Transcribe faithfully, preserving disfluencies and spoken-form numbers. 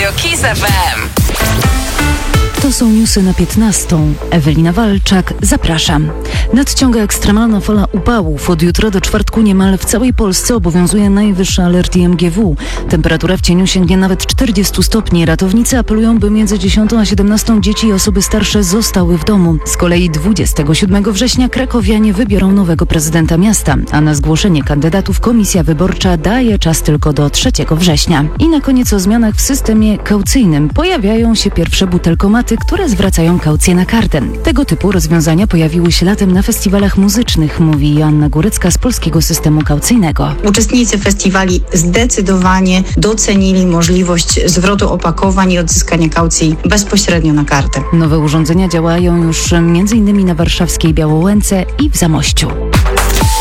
Radio Kiss F M. To są newsy na piętnastą. Ewelina Walczak, zapraszam. Nadciąga ekstremalna fala upałów. Od jutra do czwartku niemal w całej Polsce obowiązuje najwyższy alert I M G W. Temperatura w cieniu sięgnie nawet czterdziestu stopni. Ratownicy apelują, by między dziesiątą a siedemnastą dzieci i osoby starsze zostały w domu. Z kolei dwudziestego siódmego września krakowianie wybiorą nowego prezydenta miasta, a na zgłoszenie kandydatów komisja wyborcza daje czas tylko do trzeciego września. I na koniec o zmianach w systemie kaucyjnym. Pojawiają się pierwsze butelkomaty, które zwracają kaucję na kartę. Tego typu rozwiązania pojawiły się latem na festiwalach muzycznych, mówi Joanna Górecka z Polskiego Systemu Kaucyjnego. Uczestnicy festiwali zdecydowanie docenili możliwość zwrotu opakowań i odzyskania kaucji bezpośrednio na kartę. Nowe urządzenia działają już m.in. na warszawskiej Białołęce i w Zamościu.